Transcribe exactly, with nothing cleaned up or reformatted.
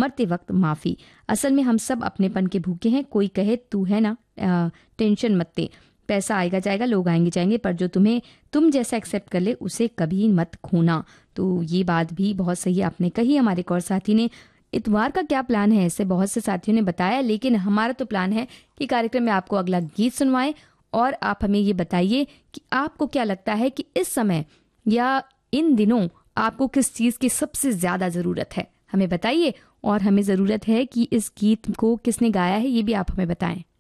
मरते वक्त माफ़ी। असल में हम सब अपनेपन के भूखे हैं। कोई कहे तू है ना, आ, टेंशन मत ले, पैसा आएगा जाएगा, लोग आएंगे जाएंगे, पर जो तुम्हें तुम जैसा एक्सेप्ट कर ले उसे कभी मत खोना। तो ये बात भी बहुत सही आपने कही। हमारे एक और साथी ने इतवार का क्या प्लान है, इससे बहुत से साथियों ने बताया, लेकिन हमारा तो प्लान है कि कार्यक्रम में आपको अगला गीत सुनवाएं और आप हमें ये बताइए कि आपको क्या लगता है कि इस समय या इन दिनों आपको किस चीज़ की सबसे ज़्यादा ज़रूरत है। हमें बताइए, और हमें ज़रूरत है कि इस गीत को किसने गाया है ये भी आप हमें बताएं।